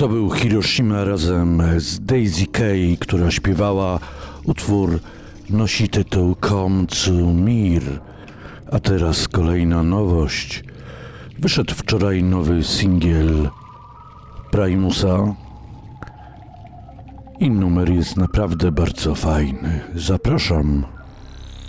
To był Hiroshima razem z Daisy Kay, która śpiewała utwór nosi tytuł Come to Mir. A teraz kolejna nowość. Wyszedł wczoraj nowy singiel Primusa i numer jest naprawdę bardzo fajny. Zapraszam.